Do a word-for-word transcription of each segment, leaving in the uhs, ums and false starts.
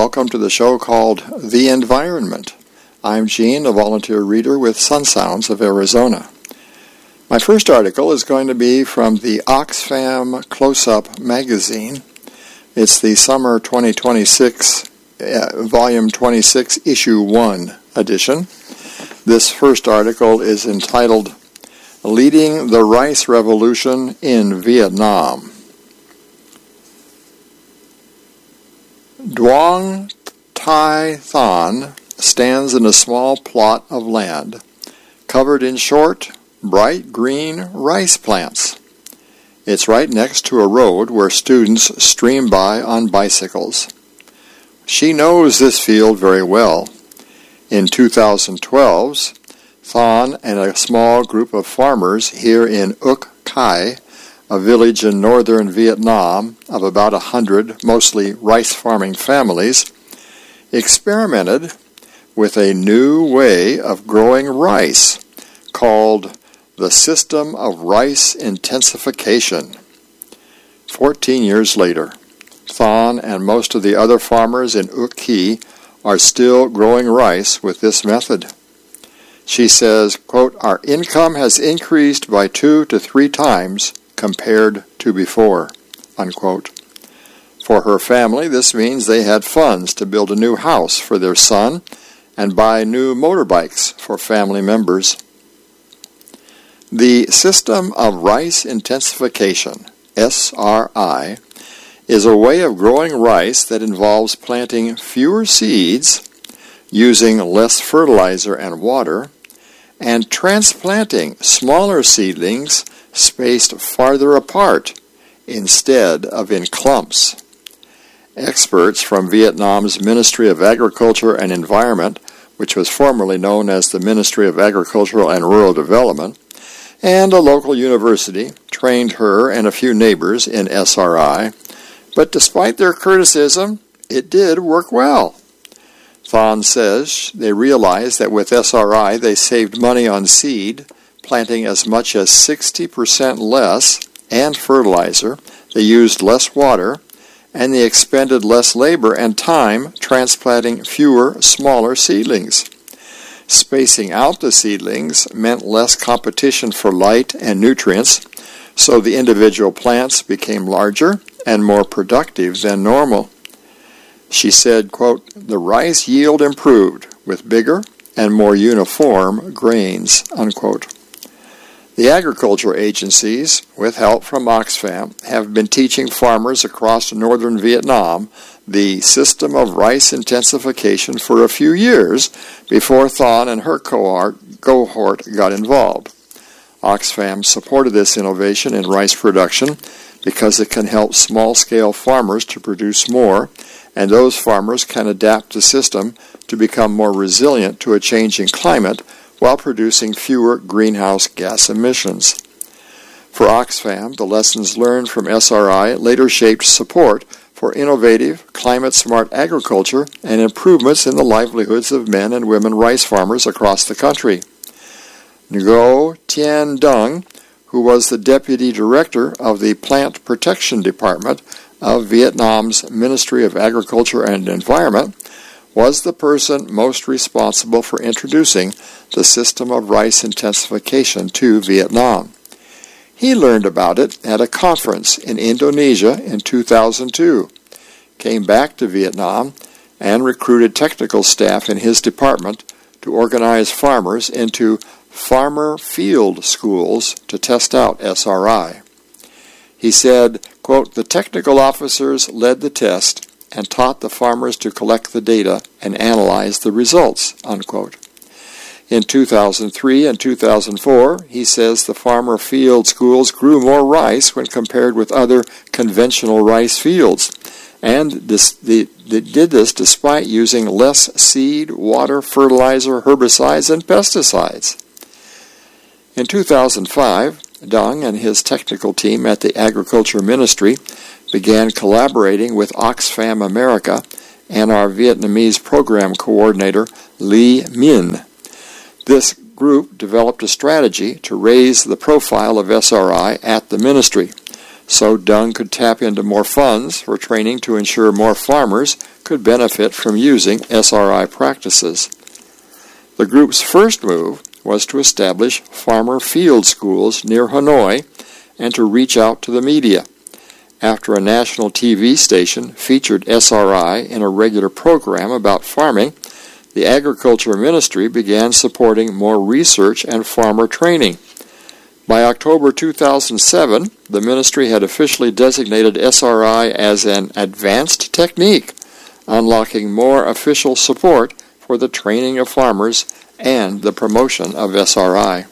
Welcome to the show called The Environment. I'm Gene, a volunteer reader with Sun Sounds of Arizona. My first article is going to be from the Oxfam Close-Up magazine. It's the summer twenty twenty-six, uh, volume twenty-six, issue one edition. This first article is entitled Leading the Rice Revolution in Vietnam. Duong Thai Than stands in a small plot of land covered in short, bright green rice plants. It's right next to a road where students stream by on bicycles. She knows this field very well. In two thousand twelve, Than and a small group of farmers here in Uk Khai, a village in northern Vietnam of about a hundred mostly rice-farming families, experimented with a new way of growing rice called the system of rice intensification. Fourteen years later, Than and most of the other farmers in Uk Khai are still growing rice with this method. She says, quote, "Our income has increased by two to three times compared to before," unquote. For her family, this means they had funds to build a new house for their son and buy new motorbikes for family members. The system of rice intensification, S R I, is a way of growing rice that involves planting fewer seeds, using less fertilizer and water, and transplanting smaller seedlings spaced farther apart instead of in clumps. Experts from Vietnam's Ministry of Agriculture and Environment, which was formerly known as the Ministry of Agricultural and Rural Development, and a local university trained her and a few neighbors in S R I, but despite their criticism, it did work well. Than says they realized that with S R I they saved money on seed, planting as much as sixty percent less, and fertilizer. They used less water, and they expended less labor and time transplanting fewer, smaller seedlings. Spacing out the seedlings meant less competition for light and nutrients, so the individual plants became larger and more productive than normal. She said, quote, "The rice yield improved with bigger and more uniform grains," unquote. The agriculture agencies, with help from Oxfam, have been teaching farmers across northern Vietnam the system of rice intensification for a few years before Than and her cohort, cohort got involved. Oxfam supported this innovation in rice production because it can help small-scale farmers to produce more, and those farmers can adapt the system to become more resilient to a changing climate while producing fewer greenhouse gas emissions. For Oxfam, the lessons learned from S R I later shaped support for innovative, climate-smart agriculture and improvements in the livelihoods of men and women rice farmers across the country. Ngo Tien Dung, who was the deputy director of the Plant Protection Department of Vietnam's Ministry of Agriculture and Environment, was the person most responsible for introducing the system of rice intensification to Vietnam. He learned about it at a conference in Indonesia in two thousand two, came back to Vietnam, and recruited technical staff in his department to organize farmers into farmer field schools to test out S R I. He said, quote, "The technical officers led the test and taught the farmers to collect the data and analyze the results," unquote. In two thousand three and two thousand four, he says the farmer field schools grew more rice when compared with other conventional rice fields, and this, the, they did this despite using less seed, water, fertilizer, herbicides, and pesticides. In two thousand five, Dung and his technical team at the Agriculture Ministry began collaborating with Oxfam America and our Vietnamese program coordinator, Lee Min. This group developed a strategy to raise the profile of S R I at the ministry, so Dung could tap into more funds for training to ensure more farmers could benefit from using S R I practices. The group's first move was to establish farmer field schools near Hanoi and to reach out to the media. After a national T V station featured S R I in a regular program about farming, the Agriculture Ministry began supporting more research and farmer training. By October two thousand seven, the ministry had officially designated S R I as an advanced technique, unlocking more official support for the training of farmers and the promotion of S R I.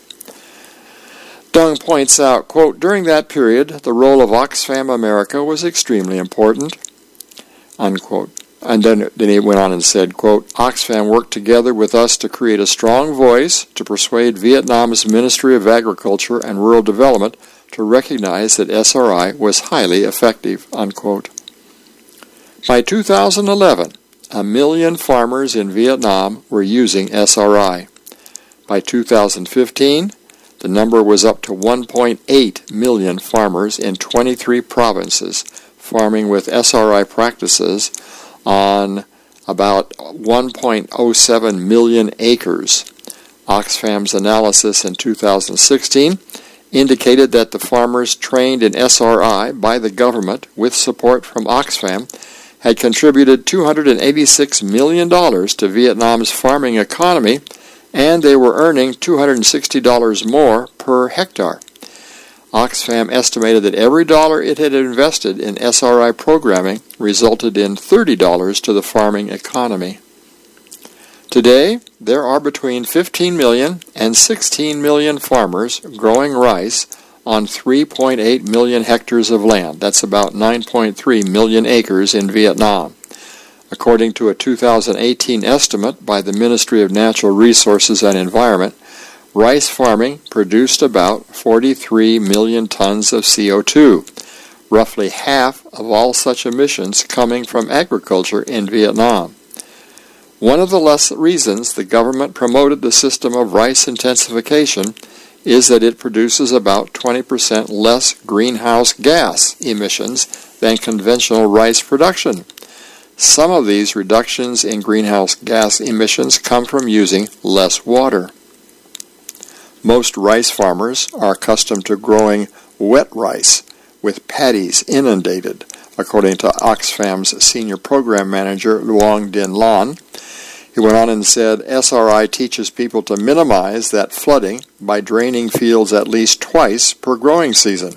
Dung points out, quote, during that period, the role of Oxfam America was extremely important, unquote. And then, then he went on and said, quote, Oxfam worked together with us to create a strong voice to persuade Vietnam's Ministry of Agriculture and Rural Development to recognize that S R I was highly effective, unquote. By two thousand eleven, a million farmers in Vietnam were using S R I. By two thousand fifteen, the number was up to one point eight million farmers in twenty-three provinces farming with S R I practices on about one point oh seven million acres. Oxfam's analysis in two thousand sixteen indicated that the farmers trained in S R I by the government with support from Oxfam had contributed two hundred eighty-six million dollars to Vietnam's farming economy, and they were earning two hundred sixty dollars more per hectare. Oxfam estimated that every dollar it had invested in S R I programming resulted in thirty dollars to the farming economy. Today, there are between fifteen million and sixteen million farmers growing rice on three point eight million hectares of land. That's about nine point three million acres in Vietnam. According to a two thousand eighteen estimate by the Ministry of Natural Resources and Environment, rice farming produced about forty-three million tons of C O two, roughly half of all such emissions coming from agriculture in Vietnam. One of the less reasons the government promoted the system of rice intensification is that it produces about twenty percent less greenhouse gas emissions than conventional rice production. Some of these reductions in greenhouse gas emissions come from using less water. Most rice farmers are accustomed to growing wet rice with paddies inundated, according to Oxfam's Senior Program Manager Luong Din Lan. He went on and said, S R I teaches people to minimize that flooding by draining fields at least twice per growing season.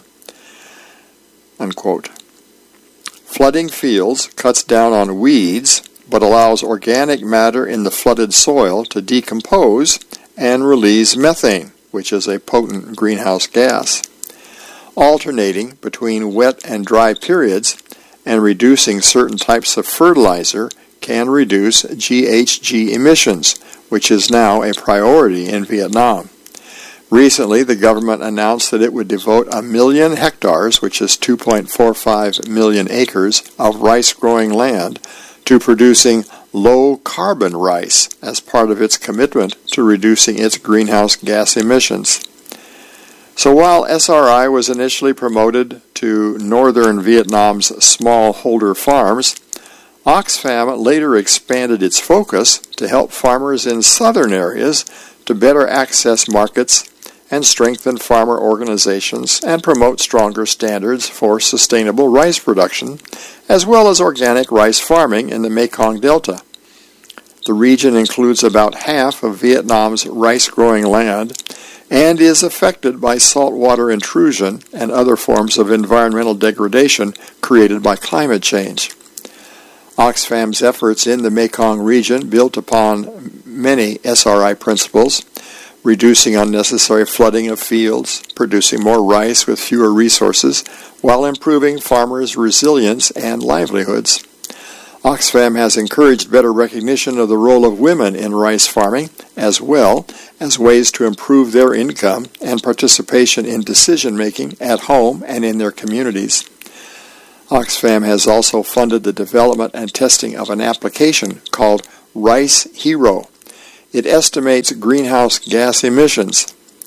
Unquote. Flooding fields cuts down on weeds, but allows organic matter in the flooded soil to decompose and release methane, which is a potent greenhouse gas. Alternating between wet and dry periods and reducing certain types of fertilizer can reduce G H G emissions, which is now a priority in Vietnam. Recently, the government announced that it would devote a million hectares, which is two point four five million acres, of rice-growing land to producing low-carbon rice as part of its commitment to reducing its greenhouse gas emissions. So while S R I was initially promoted to northern Vietnam's smallholder farms, Oxfam later expanded its focus to help farmers in southern areas to better access markets and strengthen farmer organizations and promote stronger standards for sustainable rice production, as well as organic rice farming in the Mekong Delta. The region includes about half of Vietnam's rice-growing land and is affected by saltwater intrusion and other forms of environmental degradation created by climate change. Oxfam's efforts in the Mekong region built upon many S R I principles, reducing unnecessary flooding of fields, producing more rice with fewer resources, while improving farmers' resilience and livelihoods. Oxfam has encouraged better recognition of the role of women in rice farming, as well as ways to improve their income and participation in decision-making at home and in their communities. Oxfam has also funded the development and testing of an application called Rice Hero. It estimates greenhouse gas emissions.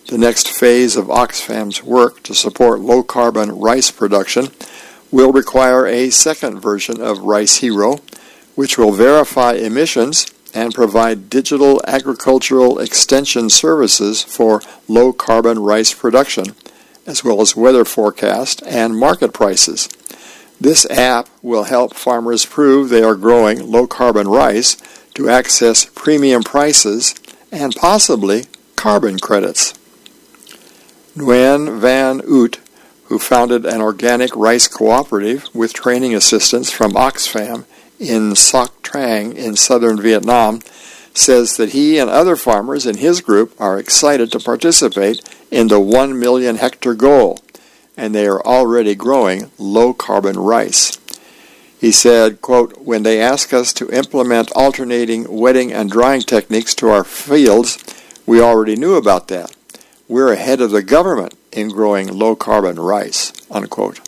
The next phase of Oxfam's work to support low-carbon rice production will require a second version of Rice Hero, which will verify emissions and provide digital agricultural extension services for low-carbon rice production, as well as weather forecast and market prices. This app will help farmers prove they are growing low-carbon rice to access premium prices and possibly carbon credits. Nguyen Van Oot, who founded an organic rice cooperative with training assistance from Oxfam in Soc Trang in southern Vietnam, says that he and other farmers in his group are excited to participate in the one million hectare goal, and they are already growing low-carbon rice. He said, quote, "When they ask us to implement alternating wetting and drying techniques to our fields, we already knew about that. We're ahead of the government in growing low-carbon rice," unquote.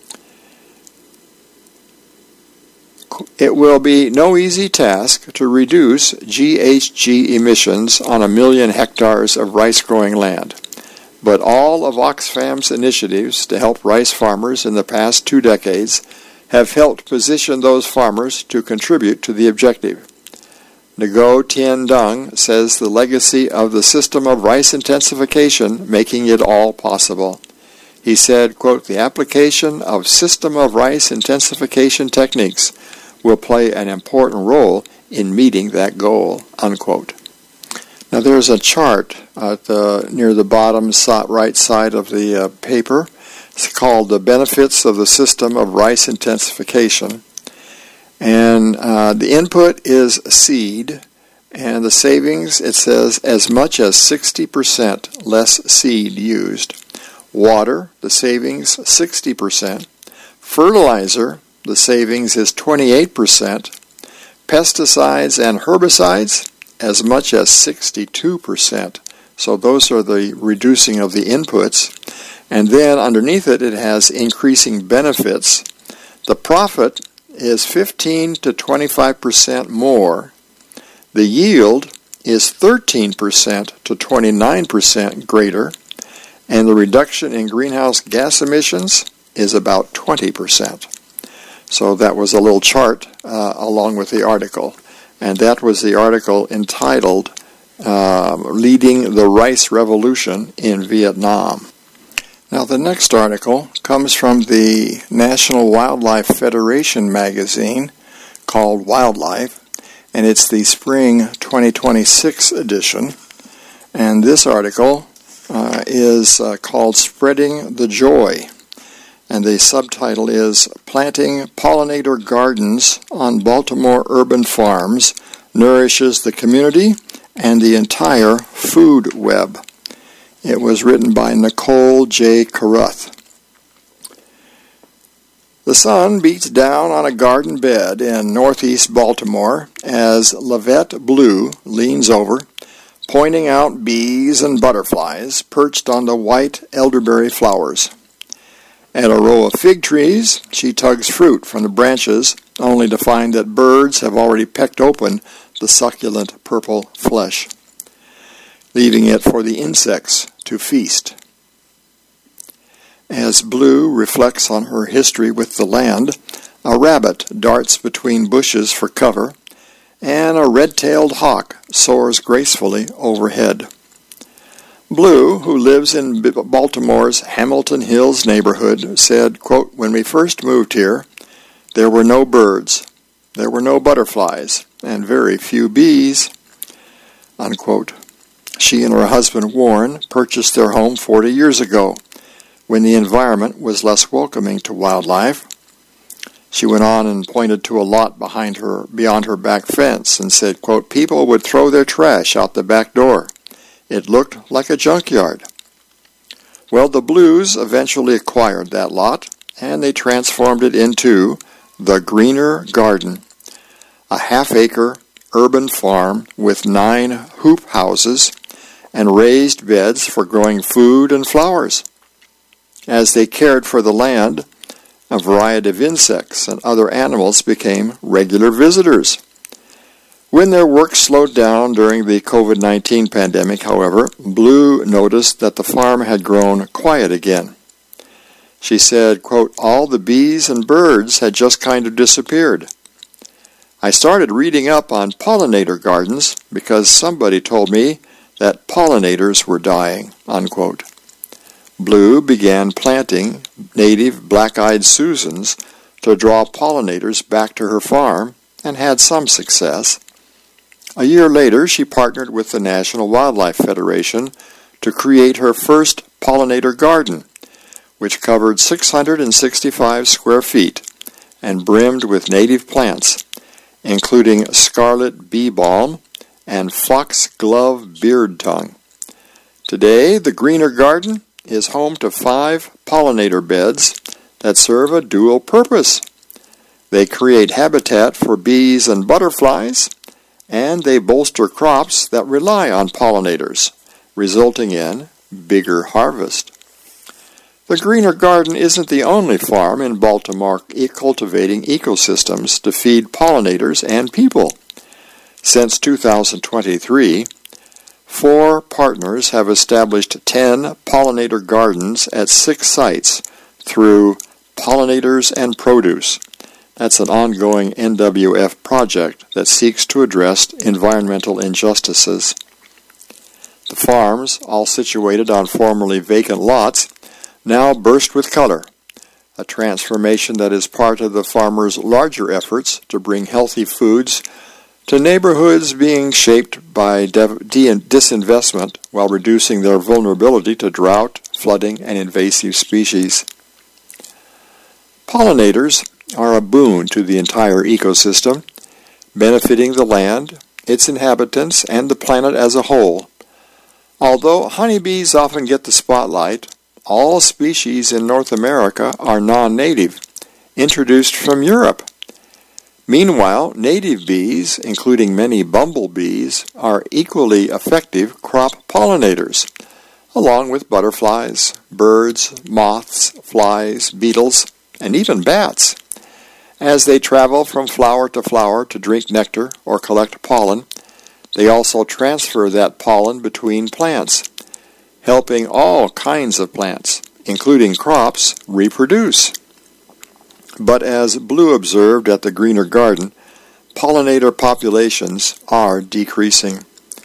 It will be no easy task to reduce G H G emissions on a million hectares of rice-growing land, but all of Oxfam's initiatives to help rice farmers in the past two decades have helped position those farmers to contribute to the objective. Ngo Tien Dung says the legacy of the system of rice intensification making it all possible. He said, quote, "The application of system of rice intensification techniques will play an important role in meeting that goal," unquote. Now there's a chart at the, near the bottom right side of the uh, paper. It's called The Benefits of the System of Rice Intensification. And uh, the input is seed, and the savings, it says, as much as sixty percent less seed used. Water, the savings, sixty percent. Fertilizer, the savings is twenty-eight percent. Pesticides and herbicides, as much as sixty-two percent. So those are the reducing of the inputs. And then underneath it, it has increasing benefits. The profit is fifteen to twenty-five percent more. The yield is thirteen percent to twenty-nine percent greater, and the reduction in greenhouse gas emissions is about twenty percent. So that was a little chart uh, along with the article, and that was the article entitled uh, Leading the Rice Revolution in Vietnam. Now the next article comes from the National Wildlife Federation magazine called Wildlife, and it's the spring twenty twenty-six edition. And this article uh, is uh, called Spreading the Joy, and the subtitle is Planting Pollinator Gardens on Baltimore Urban Farms Nourishes the Community and the Entire Food Web. It was written by Nicole J. Caruth. The sun beats down on a garden bed in northeast Baltimore as Lavette Blue leans over, pointing out bees and butterflies perched on the white elderberry flowers. At a row of fig trees, she tugs fruit from the branches, only to find that birds have already pecked open the succulent purple flesh, leaving it for the insects to feast. As Blue reflects on her history with the land, a rabbit darts between bushes for cover, and a red-tailed hawk soars gracefully overhead. Blue, who lives in Baltimore's Hamilton Hills neighborhood, said, quote, "When we first moved here, there were no birds, there were no butterflies, and very few bees," unquote. She and her husband Warren purchased their home forty years ago, when the environment was less welcoming to wildlife. She went on and pointed to a lot behind her, beyond her back fence, and said, quote, "People would throw their trash out the back door. It looked like a junkyard." Well, the Blues eventually acquired that lot, and they transformed it into the Greener Garden, a half-acre urban farm with nine hoop houses and raised beds for growing food and flowers. As they cared for the land, a variety of insects and other animals became regular visitors. When their work slowed down during the COVID nineteen pandemic, however, Blue noticed that the farm had grown quiet again. She said, quote, "All the bees and birds had just kind of disappeared. I started reading up on pollinator gardens because somebody told me that pollinators were dying," unquote. Blue began planting native black-eyed Susans to draw pollinators back to her farm and had some success. A year later, she partnered with the National Wildlife Federation to create her first pollinator garden, which covered six hundred sixty-five square feet and brimmed with native plants, including scarlet bee balm and foxglove beard tongue. Today, the Greener Garden is home to five pollinator beds that serve a dual purpose. They create habitat for bees and butterflies, and they bolster crops that rely on pollinators, resulting in bigger harvest. The Greener Garden isn't the only farm in Baltimore cultivating ecosystems to feed pollinators and people. Since two thousand twenty-three, four partners have established ten pollinator gardens at six sites through Pollinators and Produce. That's an ongoing N W F project that seeks to address environmental injustices. The farms, all situated on formerly vacant lots, now burst with color, a transformation that is part of the farmers' larger efforts to bring healthy foods to neighborhoods being shaped by de- de- disinvestment while reducing their vulnerability to drought, flooding, and invasive species. Pollinators are a boon to the entire ecosystem, benefiting the land, its inhabitants, and the planet as a whole. Although honeybees often get the spotlight, all species in North America are non-native, introduced from Europe. Meanwhile, native bees, including many bumblebees, are equally effective crop pollinators, along with butterflies, birds, moths, flies, beetles, and even bats. As they travel from flower to flower to drink nectar or collect pollen, they also transfer that pollen between plants, helping all kinds of plants, including crops, reproduce. But as Blue observed at the Greener Garden, pollinator populations are decreasing.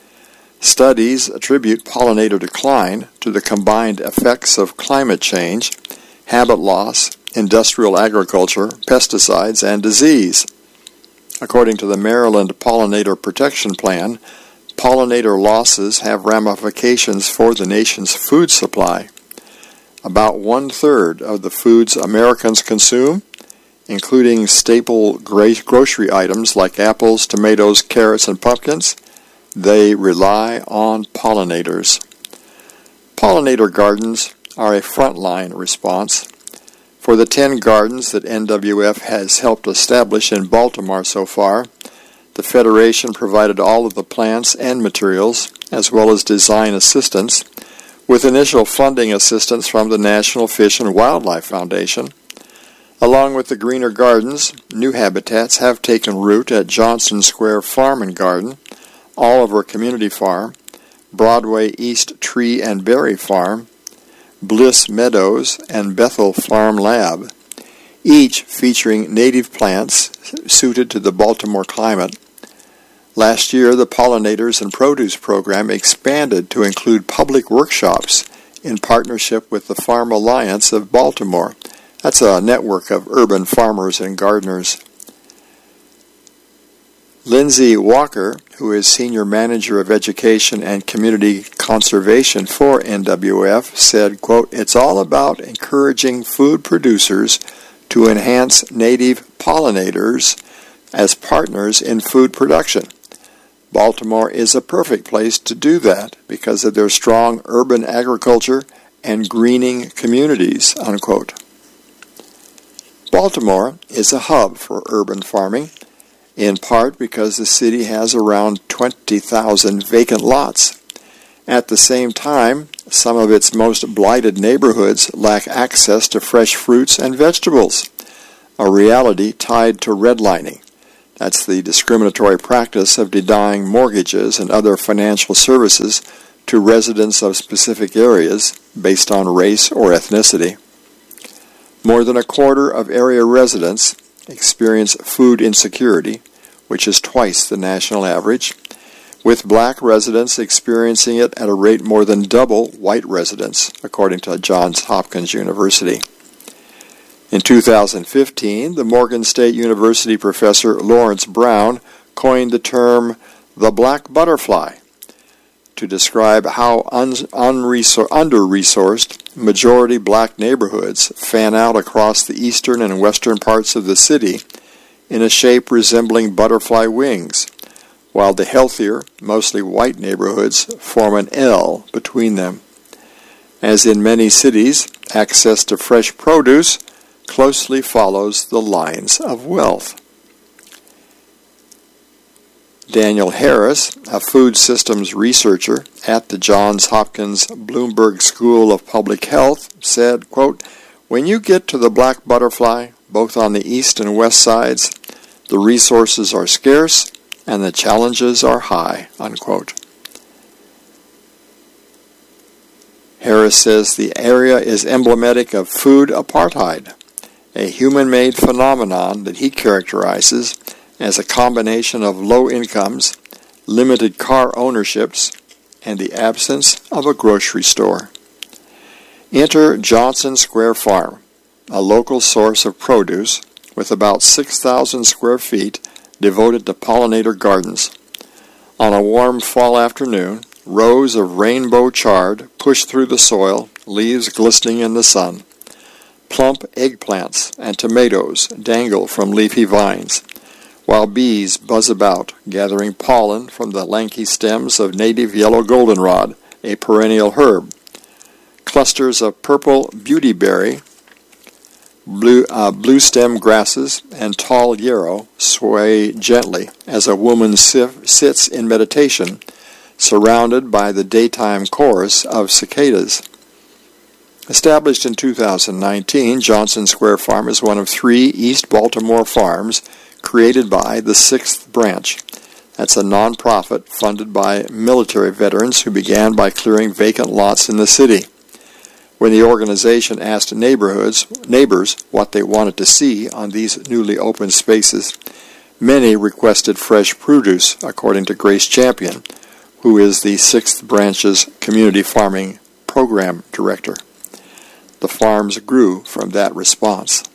Studies attribute pollinator decline to the combined effects of climate change, habit loss, industrial agriculture, pesticides, and disease. According to the Maryland Pollinator Protection Plan, pollinator losses have ramifications for the nation's food supply. About one-third of the foods Americans consume, including staple grocery items like apples, tomatoes, carrots, and pumpkins, they rely on pollinators. Pollinator gardens are a frontline response. For the ten gardens that N W F has helped establish in Baltimore so far, the Federation provided all of the plants and materials, as well as design assistance, with initial funding assistance from the National Fish and Wildlife Foundation. Along with the Greener Gardens, new habitats have taken root at Johnson Square Farm and Garden, Oliver Community Farm, Broadway East Tree and Berry Farm, Bliss Meadows, and Bethel Farm Lab, each featuring native plants suited to the Baltimore climate. Last year, the Pollinators and Produce program expanded to include public workshops in partnership with the Farm Alliance of Baltimore. That's a network of urban farmers and gardeners. Lindsay Walker, who is Senior Manager of Education and Community Conservation for N W F, said, quote, "It's all about encouraging food producers to enhance native pollinators as partners in food production. Baltimore is a perfect place to do that because of their strong urban agriculture and greening communities," unquote. Baltimore is a hub for urban farming, in part because the city has around twenty thousand vacant lots. At the same time, some of its most blighted neighborhoods lack access to fresh fruits and vegetables, a reality tied to redlining, That's the discriminatory practice of denying mortgages and other financial services to residents of specific areas based on race or ethnicity. More than a quarter of area residents experience food insecurity, which is twice the national average, with black residents experiencing it at a rate more than double white residents, according to Johns Hopkins University. In two thousand fifteen, the Morgan State University professor Lawrence Brown coined the term the black butterfly to describe how un- unresor- under-resourced majority black neighborhoods fan out across the eastern and western parts of the city in a shape resembling butterfly wings, while the healthier, mostly white neighborhoods form an L between them. As in many cities, access to fresh produce closely follows the lines of wealth. Daniel Harris, a food systems researcher at the Johns Hopkins Bloomberg School of Public Health, said, quote, "When you get to the black butterfly, both on the east and west sides, the resources are scarce and the challenges are high," unquote. Harris says the area is emblematic of food apartheid, a human-made phenomenon that he characterizes as a combination of low incomes, limited car ownerships, and the absence of a grocery store. Enter Johnson Square Farm, a local source of produce with about six thousand square feet devoted to pollinator gardens. On a warm fall afternoon, rows of rainbow chard push through the soil, leaves glistening in the sun. Plump eggplants and tomatoes dangle from leafy vines, while bees buzz about, gathering pollen from the lanky stems of native yellow goldenrod, a perennial herb. Clusters of purple beautyberry, blue, uh, blue stem grasses, and tall yarrow sway gently as a woman sif- sits in meditation, surrounded by the daytime chorus of cicadas. Established in two thousand nineteen, Johnson Square Farm is one of three East Baltimore farms created by the Sixth Branch. That's a nonprofit funded by military veterans who began by clearing vacant lots in the city. When the organization asked neighborhoods, neighbors what they wanted to see on these newly opened spaces, many requested fresh produce, according to Grace Champion, who is the Sixth Branch's Community Farming Program Director. The farms grew from that response.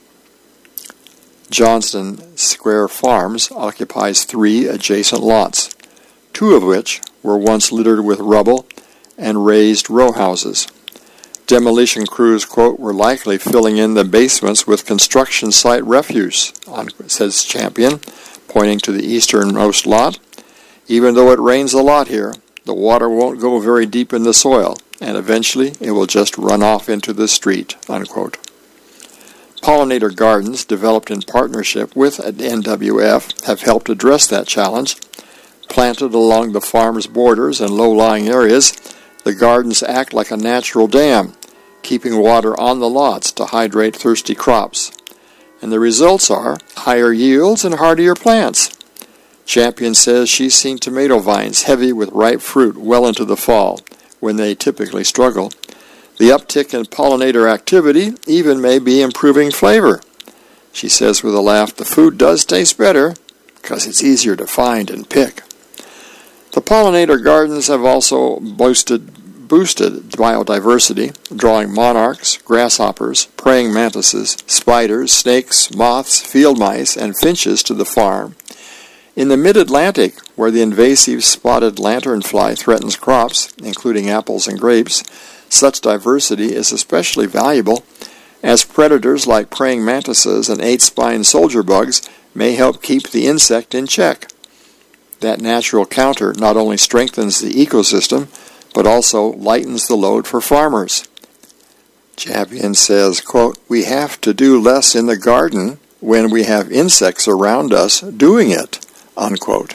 Johnston Square Farms occupies three adjacent lots, two of which were once littered with rubble and raised row houses. Demolition crews, quote, were likely filling in the basements with construction site refuse, says Champion, pointing to the easternmost lot. Even though it rains a lot here, the water won't go very deep in the soil, and eventually it will just run off into the street, unquote. Pollinator gardens, developed in partnership with N W F, have helped address that challenge. Planted along the farm's borders and low-lying areas, the gardens act like a natural dam, keeping water on the lots to hydrate thirsty crops. And the results are higher yields and hardier plants. Champion says she's seen tomato vines heavy with ripe fruit well into the fall, when they typically struggle. The uptick in pollinator activity even may be improving flavor. She says with a laugh, the food does taste better because it's easier to find and pick. The pollinator gardens have also boosted, boosted biodiversity, drawing monarchs, grasshoppers, praying mantises, spiders, snakes, moths, field mice, and finches to the farm. In the mid-Atlantic, where the invasive spotted lanternfly threatens crops, including apples and grapes, such diversity is especially valuable, as predators like praying mantises and eight-spined soldier bugs may help keep the insect in check. That natural counter not only strengthens the ecosystem, but also lightens the load for farmers. Champion says, quote, we have to do less in the garden when we have insects around us doing it, unquote.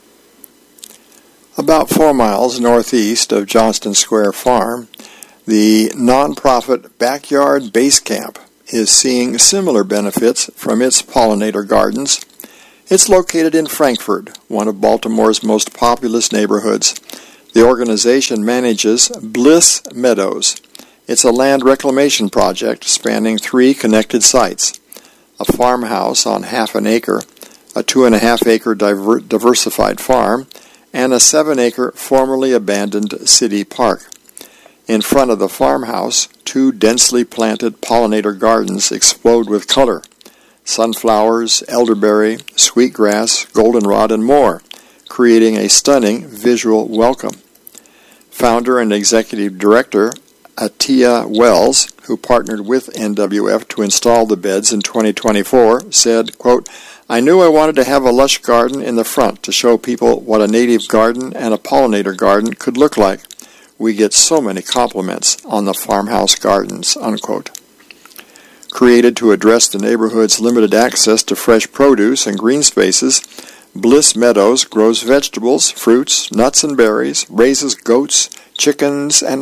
About four miles northeast of Johnston Square Farm, the nonprofit Backyard Base Camp is seeing similar benefits from its pollinator gardens, It's located in Frankfort, one of Baltimore's most populous neighborhoods. The organization manages Bliss Meadows. It's a land reclamation project spanning three connected sites: a farmhouse on half an acre, a two and a half acre diver- diversified farm, and a seven acre formerly abandoned city park. In front of the farmhouse, two densely planted pollinator gardens explode with color: sunflowers, elderberry, sweetgrass, goldenrod, and more, creating a stunning visual welcome. Founder and executive director Atia Wells, who partnered with N W F to install the beds in twenty twenty-four, said, quote, "I knew I wanted to have a lush garden in the front to show people what a native garden and a pollinator garden could look like. We get so many compliments on the farmhouse gardens," unquote. Created to address the neighborhood's limited access to fresh produce and green spaces, Bliss Meadows grows vegetables, fruits, nuts, and berries, raises goats, chickens, and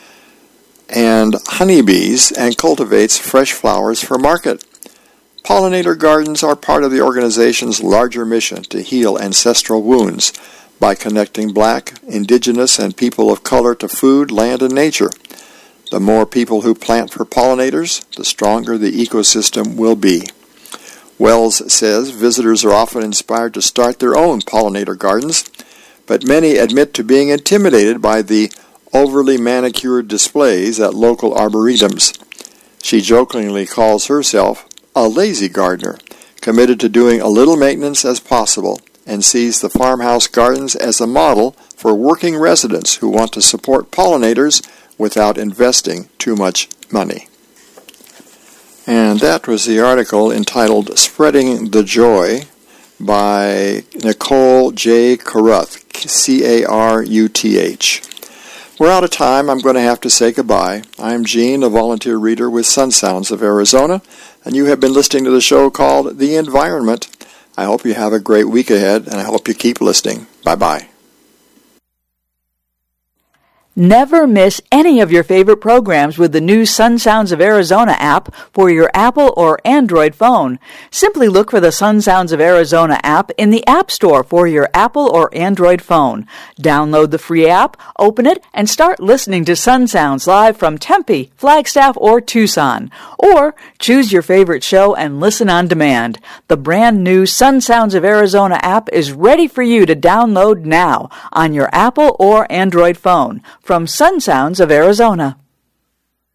and honeybees, and cultivates fresh flowers for market. Pollinator gardens are part of the organization's larger mission to heal ancestral wounds by connecting Black, Indigenous, and people of color to food, land, and nature. The more people who plant for pollinators, the stronger the ecosystem will be. Wells says visitors are often inspired to start their own pollinator gardens, but many admit to being intimidated by the overly manicured displays at local arboretums. She jokingly calls herself a lazy gardener, committed to doing a little maintenance as possible, and sees the farmhouse gardens as a model for working residents who want to support pollinators without investing too much money. And that was the article entitled Spreading the Joy by Nicole J. Caruth, C A R U T H. We're out of time. I'm going to have to say goodbye. I'm Gene, a volunteer reader with Sun Sounds of Arizona, and you have been listening to the show called The Environment. I hope you have a great week ahead, and I hope you keep listening. Bye-bye. Never miss any of your favorite programs with the new Sun Sounds of Arizona app for your Apple or Android phone. Simply look for the Sun Sounds of Arizona app in the App Store for your Apple or Android phone. Download the free app, open it, and start listening to Sun Sounds live from Tempe, Flagstaff, or Tucson. Or choose your favorite show and listen on demand. The brand new Sun Sounds of Arizona app is ready for you to download now on your Apple or Android phone. From Sun Sounds of Arizona.